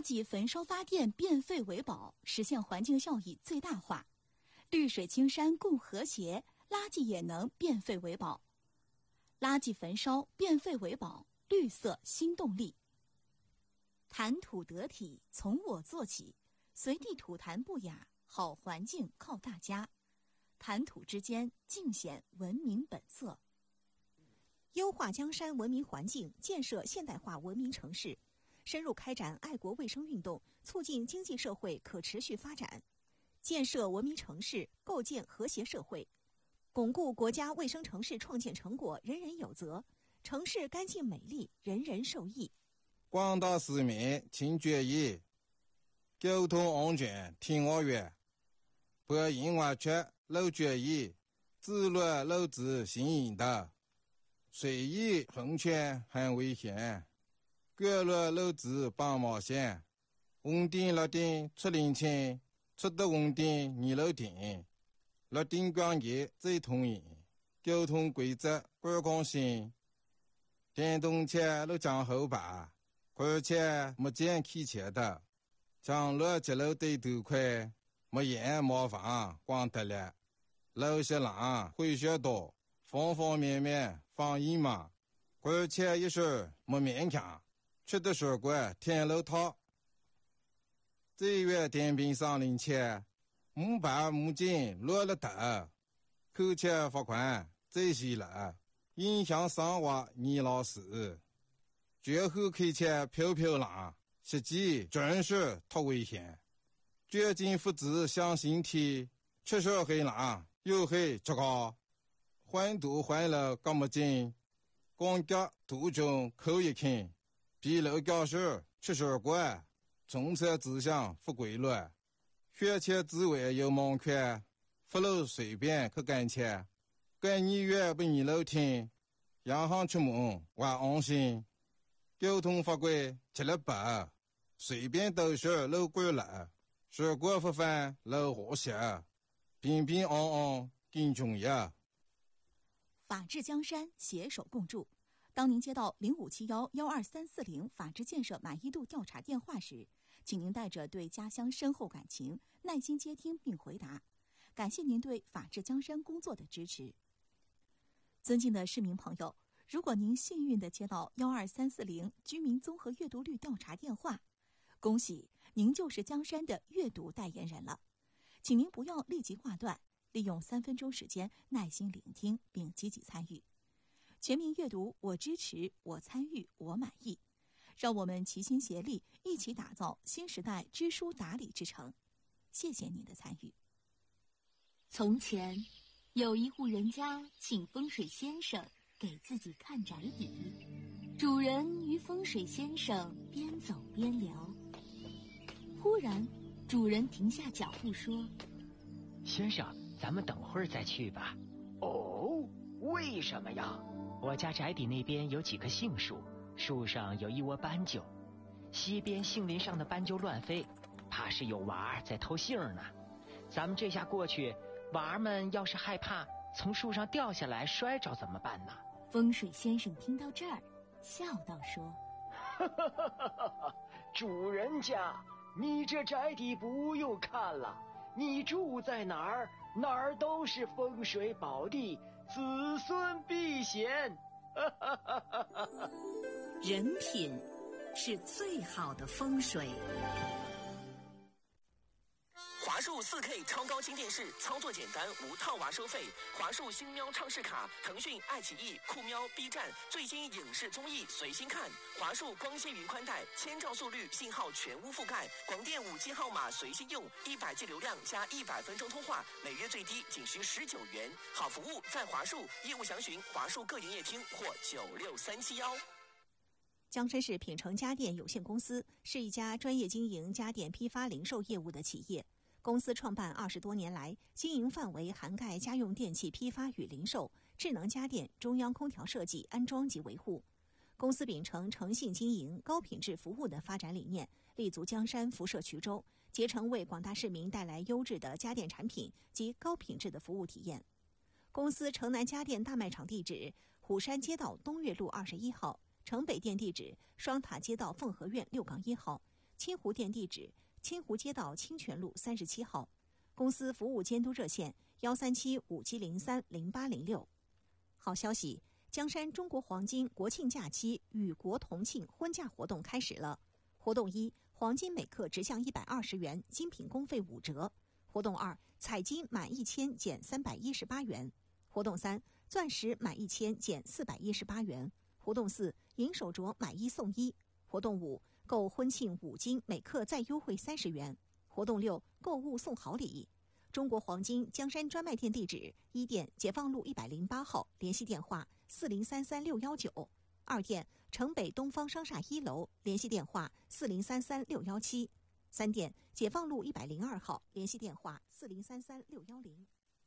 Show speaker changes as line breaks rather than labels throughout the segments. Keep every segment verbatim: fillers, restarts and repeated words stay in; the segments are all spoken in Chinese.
垃圾焚烧发电变废为宝，实现环境效益最大化。绿水青山共和谐，垃圾也能变废为宝。垃圾焚烧变废为宝，绿色新动力。谈吐得体，从我做起，随地吐痰不雅，好环境靠大家。谈吐之间，尽显文明本色。
优化江山文明环境，建设现代化文明城市，深入开展爱国卫生运动，促进经济社会可持续发展，建设文明城市，构建和谐社会，巩固国家卫生城市创建成果人人有责，城市干净美丽，人人受益。
广大市民请注意，交通安全听我约，不应外出漏注意，自律漏子行引导，随意横穿很危险，过路漏子绑毛线，红灯绿灯出零钱，出的红灯你漏停，绿灯光节最通行，交通规则观光性，电动车路将后排。而且没见开车的，将路接路对头快，没烟没房光得了，路些浪会学多，方方面面防疫嘛。而且一是没勉强，吃的水果天路套。这月电瓶上零钱，木板木筋落了头，扣钱罚款这些了，影响生活你老师。绝后开车飘飘浪，实际真是太危险。绝境父子向心体，确实很浪，又很糟糕。环堵环了干么紧，光脚途中口一看，比路教室吃水果，从车指向不规律，学前之外有盲圈，不路随便去赶车，赶你越不你路听，洋行出门我安心。交通法规吃了白，随便都是路过了，水果不犯路和谐，平平安安更重要。
法治江山，携手共筑。当您接到零五七幺幺二三四零法治建设满意度调查电话时，请您带着对家乡深厚感情，耐心接听并回答。感谢您对法治江山工作的支持。尊敬的市民朋友，如果您幸运地接到幺二三四零居民综合阅读率调查电话，恭喜您就是江山的阅读代言人了。请您不要立即挂断，利用三分钟时间耐心聆听并积极参与。全民阅读，我支持，我参与，我满意。让我们齐心协力，一起打造新时代知书达理之城。谢谢您的参与。
从前，有一户人家请风水先生给自己看宅邸，主人与风水先生边走边聊。忽然，主人停下脚步说：“
先生，咱们等会儿再去吧。”“
哦，为什么呀？”“
我家宅邸那边有几棵杏树，树上有一窝斑鸠，西边杏林上的斑鸠乱飞，怕是有娃儿在偷杏呢。咱们这下过去，娃儿们要是害怕从树上掉下来摔着怎么办呢？”
风水先生听到这儿，笑道说：“
哈哈哈哈哈！主人家，你这宅邸不用看了，你住在哪儿，哪儿都是风水宝地，子孙避险。”哈哈哈哈哈！
人品是最好的风水。
华数 四 K 超高清电视，操作简单，无套娃收费。华数星喵畅视卡，腾讯、爱奇艺、酷喵、B 站最新影视综艺随心看。华数光纤云宽带，千兆速率，信号全屋覆盖，广电五 G 号码随心用，一百 G 流量加一百分钟通话，每月最低仅需十九元。好服务在华数，业务详询华数各营业厅或九六三七幺。
江山市品城家电有限公司是一家专业经营家电批发零售业务的企业。公司创办二十多年来，经营范围涵盖家用电器批发与零售、智能家电、中央空调设计、安装及维护。公司秉承诚信经营、高品质服务的发展理念，立足江山、辐射衢州，竭诚为广大市民带来优质的家电产品及高品质的服务体验。公司城南家电大卖场地址：虎山街道东岳路二十一号，城北店地址：双塔街道凤和苑六杠一号。 清湖店地址清湖街道清泉路三十七号，公司服务监督热线幺三七五七零三零八零六。好消息，江山中国黄金国庆假期与国同庆婚嫁活动开始了。活动一，黄金每克直降一百二十元，精品工费五折。活动二，彩金满一千减三百一十八元。活动三，钻石满一千减四百一十八元。活动四，银手镯买一送一。活动五，购婚庆五金每克再优惠三十元。活动六，购物送好礼。中国黄金江山专卖店地址：一店解放路一百零八号，联系电话四零三三六一九；二店城北东方商厦一楼，联系电话四零三三六一七；三店解放路一百零二号，联系电话四零三三六一零。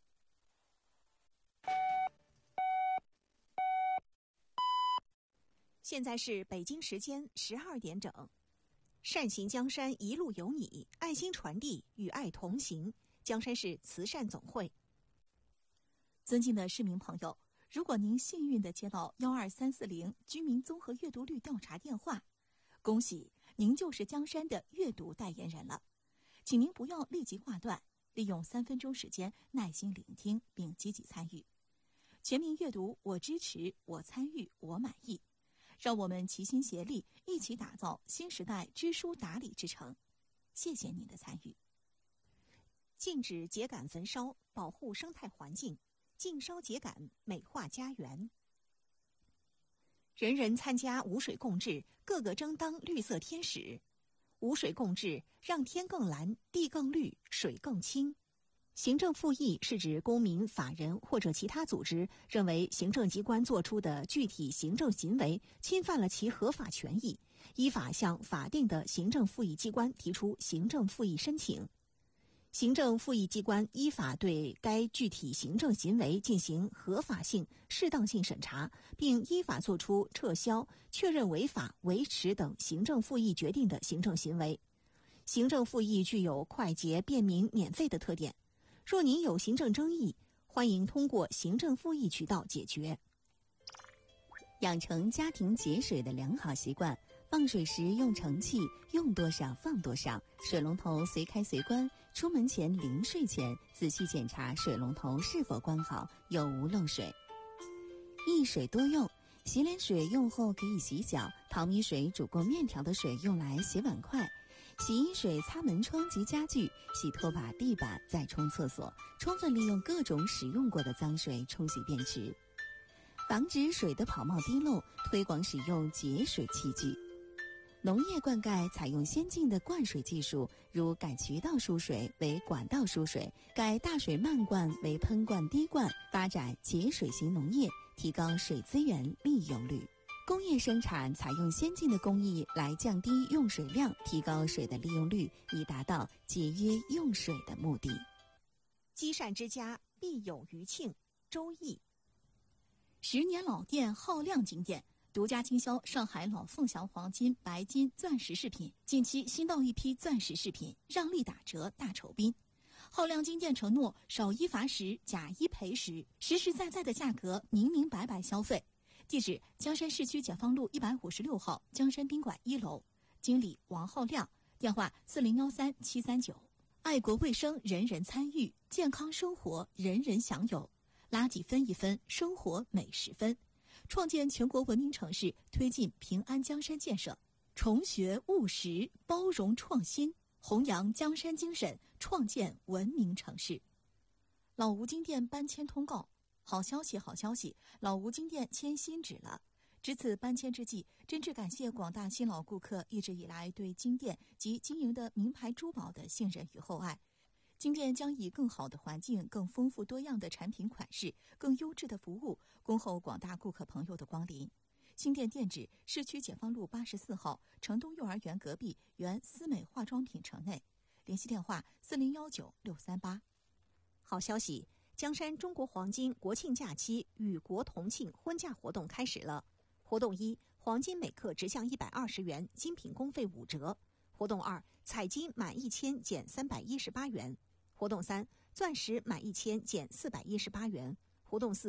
现在是北京时间十二点整。善行江山一路有你，爱心传递与爱同行。江山市慈善总会。
尊敬的市民朋友，如果您幸运地接到幺二三四零居民综合阅读率调查电话，恭喜您就是江山的阅读代言人了。请您不要立即挂断，利用三分钟时间耐心聆听并积极参与。全民阅读，我支持，我参与，我满意。让我们齐心协力，一起打造新时代知书达理之城。谢谢您的参与。
禁止秸秆焚烧，保护生态环境；禁烧秸秆，美化家园。人人参加无水共治，个个争当绿色天使。无水共治，让天更蓝，地更绿，水更清。行政复议是指公民、法人或者其他组织认为行政机关作出的具体行政行为侵犯了其合法权益，依法向法定的行政复议机关提出行政复议申请。行政复议机关依法对该具体行政行为进行合法性、适当性审查，并依法作出撤销、确认违法、维持等行政复议决定的行政行为。行政复议具有快捷、便民、免费的特点。若您有行政争议，欢迎通过行政复议渠道解决。
养成家庭节水的良好习惯，放水时用盛器，用多少放多少，水龙头随开随关。出门前、临睡前仔细检查水龙头是否关好，有无漏水。一水多用，洗脸水用后可以洗脚，淘米水煮过面条的水用来洗碗筷。洗衣水擦门窗及家具，洗拖把、地板，再冲厕所，充分利用各种使用过的脏水冲洗便池。防止水的跑冒滴漏，推广使用节水器具。农业灌溉采用先进的灌水技术，如改渠道输水为管道输水，改大水漫灌为喷灌滴灌，发展节水型农业，提高水资源利用率。工业生产采用先进的工艺来降低用水量，提高水的利用率，以达到节约用水的目的。
积善之家必有余庆。周易。
十年老店浩亮金店独家经销上海老凤祥黄金、白金、钻石饰品，近期新到一批钻石饰品，让利打折大酬宾。浩亮金店承诺少一罚十，假一赔十，实实在在的价格，明明白白消费。地址：江山市区解放路一百五十六号江山宾馆一楼，经理王浩亮，电话四零幺三七三九。爱国卫生，人人参与；健康生活，人人享有。垃圾分一分，生活每十分。创建全国文明城市，推进平安江山建设，重学务实，包容创新，弘扬江山精神，创建文明城市。老吴金店搬迁通告。好消息，好消息！老吴金店迁新址了。值此搬迁之际，真挚感谢广大新老顾客一直以来对金店及经营的名牌珠宝的信任与厚爱。金店将以更好的环境、更丰富多样的产品款式、更优质的服务，恭候广大顾客朋友的光临。新店店址：市区解放路八十四号城东幼儿园隔壁原思美化妆品城内。联系电话：四零幺九六三八。
好消息！江山中国黄金国庆假期与国同庆婚嫁活动开始了。活动一，黄金每克直降一百二十元，精品工费五折。活动二，彩金满一千减三百一十八元。活动三，钻石满一千减四百一十八元。活动四。